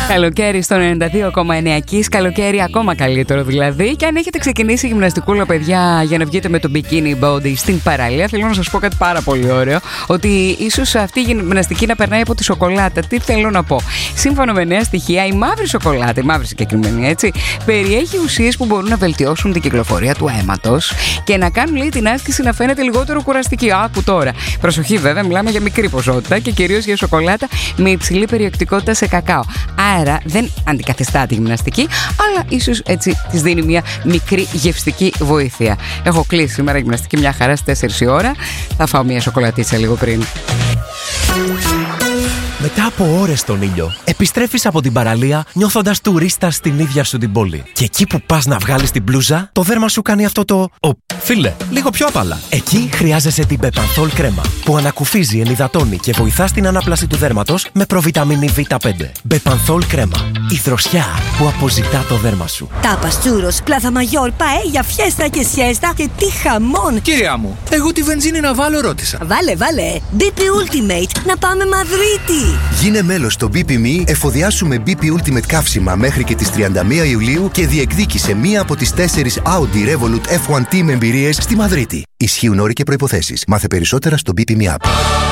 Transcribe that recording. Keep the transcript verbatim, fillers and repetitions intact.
Καλοκαίρι στο ενενήντα δύο κόμμα εννέα Kiss, καλοκαίρι ακόμα καλύτερο δηλαδή. Και αν έχετε ξεκινήσει γυμναστικούλα, παιδιά, για να βγείτε με το bikini body στην παραλία, θέλω να σας πω κάτι πάρα πολύ ωραίο. Ότι ίσως αυτή η γυμναστική να περνάει από τη σοκολάτα. Τι θέλω να πω? Σύμφωνα με νέα στοιχεία, η μαύρη σοκολάτα, η μαύρη συγκεκριμένη έτσι, περιέχει ουσίες που μπορούν να βελτιώσουν την κυκλοφορία του αίματος και να κάνουν, λέει, την άσκηση να φαίνεται λιγότερο κουραστική. Άκου τώρα. Προσοχή, βέβαια, μιλάμε για μικρή ποσότητα και κυρίως για σοκολάτα με υψηλή περιεκτικότητα σε κακάο. Άρα δεν αντικαθιστά τη γυμναστική, αλλά ίσως έτσι της δίνει μια μικρή γευστική βοήθεια. Έχω κλείσει σήμερα γυμναστική μια χαρά στις τέσσερις η ώρα. Θα φάω μια σοκολατίτσα λίγο πριν. Μετά από ώρες στον ήλιο, επιστρέφεις από την παραλία νιώθοντας τουρίστας στην ίδια σου την πόλη. Και εκεί που πας να βγάλεις την μπλούζα, το δέρμα σου κάνει αυτό το «Ω, φίλε, λίγο πιο απαλά». Εκεί χρειάζεσαι την Bepanthol κρέμα, που ανακουφίζει, ενυδατώνει και βοηθά στην ανάπλαση του δέρματος με προβιταμίνη βι πέντε. Bepanthol κρέμα. Η δροσιά που αποζητά το δέρμα σου. Τάπας, τσούρος, πλάθα μαγιόρ, παέλια, φιέστα και σιέστα και τι χαμόν! Κυρία μου, εγώ τη βενζίνη να βάλω ρώτησα. Βάλε, βάλε. μπι πι Ultimate, να πάμε Μαδρίτη. Γίνε μέλος στο μπι πι εμ ι, εφοδιάσου με μπι πι Ultimate καύσιμα μέχρι και τις τριάντα μία Ιουλίου και διεκδίκησε μία από τις τέσσερις Audi Revolut εφ ουάν Team εμπειρίες στη Μαδρίτη. Ισχύουν όροι και προϋποθέσεις. Μάθε περισσότερα στο μπι πι εμ ι App.